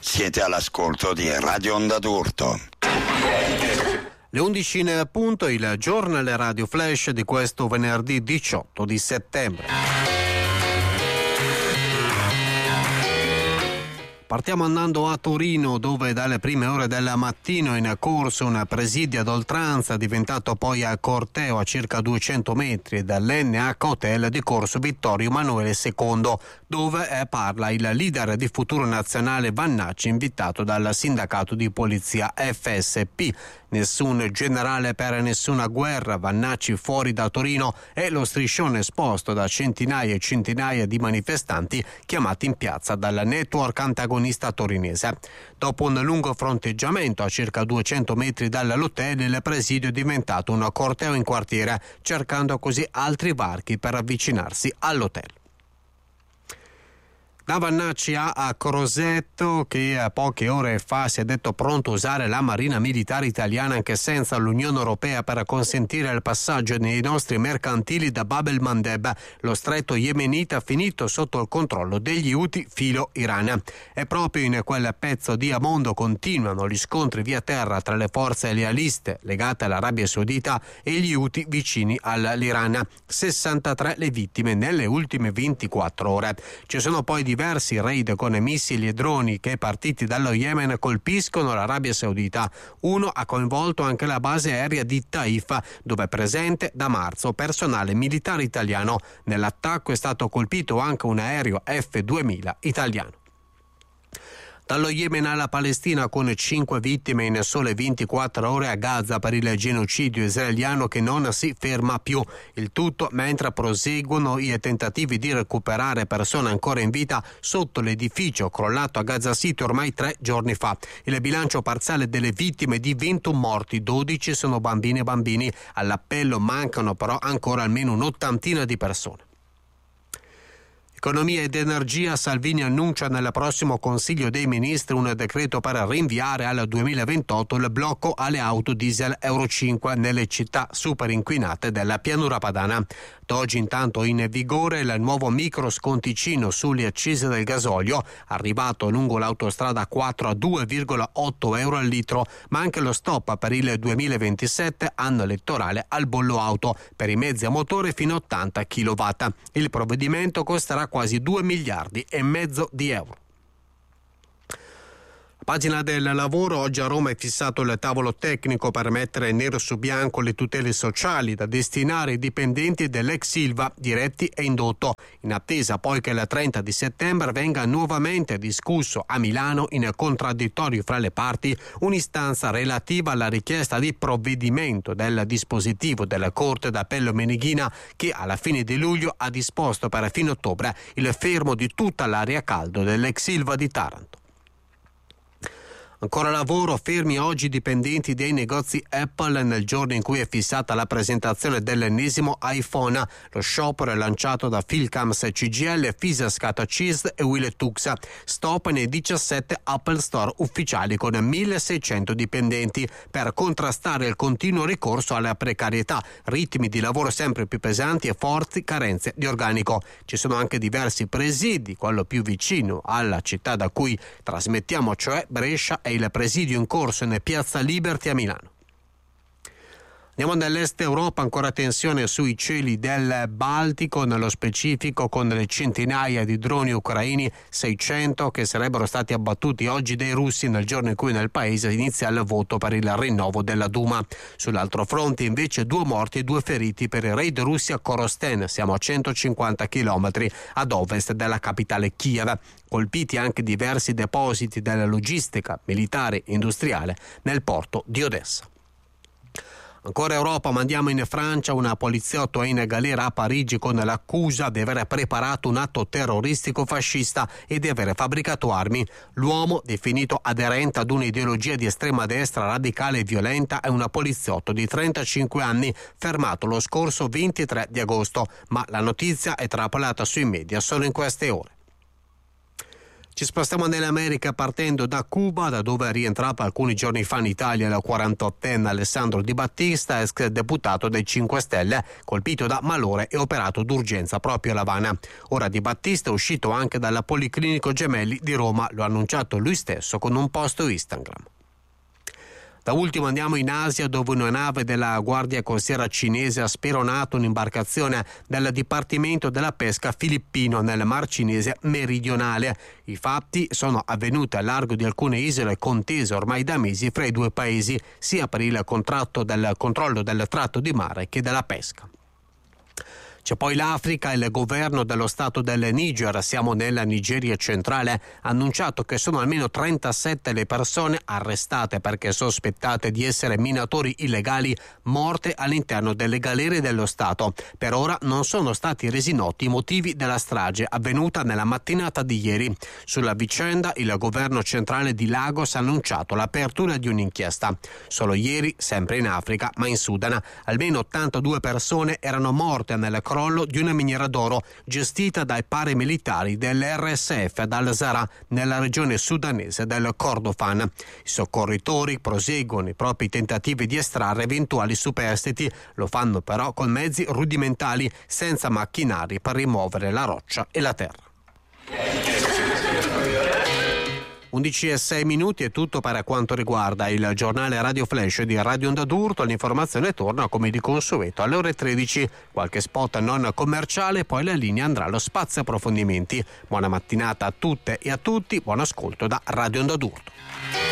Siete all'ascolto di Radio Onda d'Urto. Le 11 in punto, il giornale Radio Flash di questo venerdì 18 di settembre. Partiamo andando a Torino, dove dalle prime ore del mattino è in corso un presidio ad oltranza, diventato poi a corteo a circa 200 metri dall'NH Hotel di Corso Vittorio Emanuele II, dove parla il leader di Futuro Nazionale Vannacci, invitato dal sindacato di polizia FSP. Nessun generale per nessuna guerra, Vannacci fuori da Torino è lo striscione esposto da centinaia e centinaia di manifestanti chiamati in piazza dal network antagonista torinese. Dopo un lungo fronteggiamento a circa 200 metri dall'hotel, il presidio è diventato un corteo in quartiere, cercando così altri varchi per avvicinarsi all'hotel. Da Vannacci a Crosetto, che poche ore fa si è detto pronto a usare la Marina Militare Italiana anche senza l'Unione Europea per consentire il passaggio dei nostri mercantili da Bab el-Mandeb, lo stretto yemenita finito sotto il controllo degli Houthi filo Iran. E proprio in quel pezzo di mondo continuano gli scontri via terra tra le forze lealiste legate all'Arabia Saudita e gli Houthi vicini all'Iran. 63 le vittime nelle ultime 24 ore. Ci sono poi diversi raid con missili e droni che, partiti dallo Yemen, colpiscono l'Arabia Saudita. Uno ha coinvolto anche la base aerea di Taifa, dove è presente da marzo personale militare italiano. Nell'attacco è stato colpito anche un aereo F-2000 italiano. Dallo Yemen alla Palestina, con 5 vittime in sole 24 ore a Gaza per il genocidio israeliano che non si ferma più. Il tutto mentre proseguono i tentativi di recuperare persone ancora in vita sotto l'edificio crollato a Gaza City ormai 3 giorni fa. Il bilancio parziale delle vittime di 21 morti, 12 sono bambine e bambini. All'appello mancano però ancora almeno un'ottantina di persone. Economia ed energia, Salvini annuncia nel prossimo Consiglio dei Ministri un decreto per rinviare al 2028 il blocco alle auto diesel Euro 5 nelle città super inquinate della pianura padana. Da oggi intanto in vigore il nuovo micro sconticino sulle accise del gasolio, arrivato lungo l'autostrada 4 a 2,8 euro al litro, ma anche lo stop per il 2027, anno elettorale, al bollo auto per i mezzi a motore fino a 80 kW. Il provvedimento costerà quasi 2 miliardi e mezzo di euro. Pagina del lavoro, oggi a Roma è fissato il tavolo tecnico per mettere nero su bianco le tutele sociali da destinare ai dipendenti dell'ex Ilva diretti e indotto, in attesa poi che il 30 di settembre venga nuovamente discusso a Milano in contraddittorio fra le parti un'istanza relativa alla richiesta di provvedimento del dispositivo della Corte d'Appello Meneghina, che alla fine di luglio ha disposto per fine ottobre il fermo di tutta l'area caldo dell'ex Ilva di Taranto. Ancora lavoro, fermi oggi i dipendenti dei negozi Apple nel giorno in cui è fissata la presentazione dell'ennesimo iPhone. Lo sciopero è lanciato da Philcams CGL, Fisascat CISD e Wiletux. Stop nei 17 Apple Store ufficiali con 1.600 dipendenti per contrastare il continuo ricorso alla precarietà, ritmi di lavoro sempre più pesanti e forti carenze di organico. Ci sono anche diversi presidi, quello più vicino alla città da cui trasmettiamo, cioè Brescia, è il presidio in corso in Piazza Liberty a Milano. Andiamo nell'est Europa, ancora tensione sui cieli del Baltico, nello specifico con le centinaia di droni ucraini, 600 che sarebbero stati abbattuti oggi dai russi nel giorno in cui nel paese inizia il voto per il rinnovo della Duma. Sull'altro fronte invece 2 morti e 2 feriti per i raid russi a Korosten, siamo a 150 chilometri ad ovest della capitale Kiev. Colpiti anche diversi depositi della logistica militare e industriale nel porto di Odessa. Ancora Europa, mandiamo in Francia. Un poliziotto è in galera a Parigi con l'accusa di aver preparato un atto terroristico fascista e di aver fabbricato armi. L'uomo, definito aderente ad un'ideologia di estrema destra radicale e violenta, è un poliziotto di 35 anni fermato lo scorso 23 di agosto, ma la notizia è trapelata sui media solo in queste ore. Ci spostiamo nell'America partendo da Cuba, da dove è rientrato alcuni giorni fa in Italia il 48enne Alessandro Di Battista, ex deputato dei 5 Stelle, colpito da malore e operato d'urgenza proprio a L'Avana. Ora Di Battista è uscito anche dal Policlinico Gemelli di Roma, lo ha annunciato lui stesso con un post Instagram. Da ultimo andiamo in Asia, dove una nave della Guardia Costiera cinese ha speronato un'imbarcazione del Dipartimento della Pesca filippino nel Mar Cinese meridionale. I fatti sono avvenuti a largo di alcune isole contese ormai da mesi fra i due paesi, sia per il controllo del tratto di mare che della pesca. C'è poi l'Africa. Il governo dello stato del Niger, siamo nella Nigeria centrale, ha annunciato che sono almeno 37 le persone arrestate perché sospettate di essere minatori illegali morte all'interno delle galere dello Stato. Per ora non sono stati resi noti i motivi della strage avvenuta nella mattinata di ieri. Sulla vicenda il governo centrale di Lagos ha annunciato l'apertura di un'inchiesta. Solo ieri, sempre in Africa, ma in Sudan, almeno 82 persone erano morte nel crollo di una miniera d'oro gestita dai paramilitari dell'RSF ad Al-Zara nella regione sudanese del Kordofan. I soccorritori proseguono i propri tentativi di estrarre eventuali superstiti, lo fanno però con mezzi rudimentali senza macchinari per rimuovere la roccia e la terra. 11:06 è tutto per quanto riguarda il giornale Radio Flash di Radio Onda d'Urto. L'informazione torna come di consueto alle ore 13, qualche spot non commerciale, poi la linea andrà allo spazio approfondimenti. Buona mattinata a tutte e a tutti, buon ascolto da Radio Onda d'Urto.